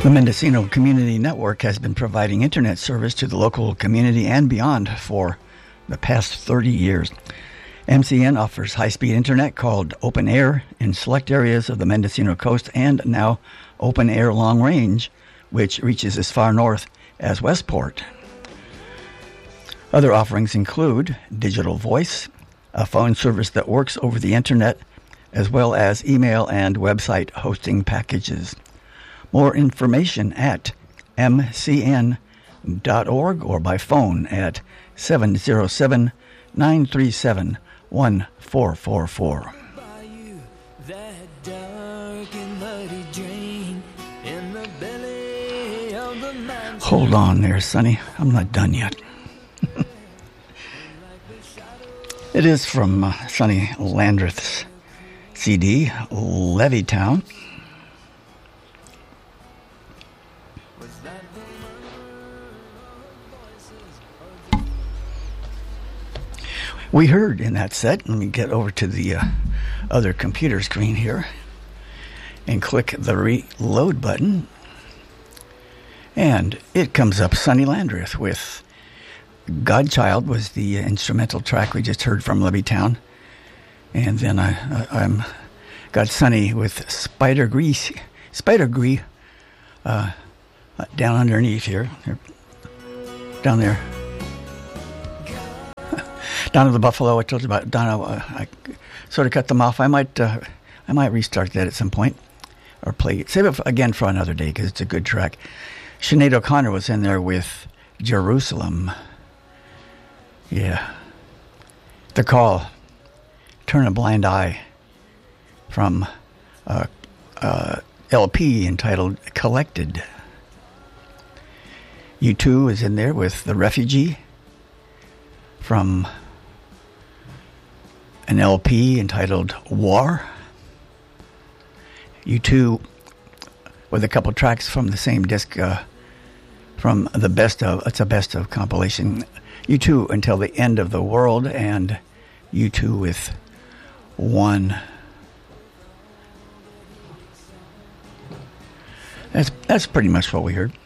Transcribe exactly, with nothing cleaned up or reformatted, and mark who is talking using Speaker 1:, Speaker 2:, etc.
Speaker 1: The Mendocino Community Network has been providing internet service to the local community and beyond for the past thirty years. M C N offers high-speed internet called Open Air in select areas of the Mendocino coast, and now Open Air Long Range, which reaches as far north as Westport. Other offerings include digital voice, a phone service that works over the internet, as well as email and website hosting packages. More information at m c n dot org or by phone at seven zero seven, nine three seven, one four four four. Hold on there, Sonny. I'm not done yet. It is from uh, Sonny Landreth's C D, Levittown. We heard in that set, let me get over to the uh, other computer screen here and click the reload button, and it comes up Sonny Landreth with Godchild was the instrumental track we just heard from Levittown, and then I, I, I'm got Sonny with Spider Grease, Spider Gree, uh, down underneath here, here down there. Down to the Buffalo, I told you about. Donna, uh, I sort of cut them off. I might, uh, I might restart that at some point, or play it. Save it again for another day because it's a good track. Sinead O'Connor was in there with Jerusalem. Yeah. The Call, Turn a Blind Eye, from uh, uh, L P entitled Collected. U two is in there with The Refugee, from an L P entitled War. U two with a couple tracks from the same disc, uh, from the best of, it's a best of compilation. U two Until the End of the World, and U two with One. That's, that's pretty much what we heard.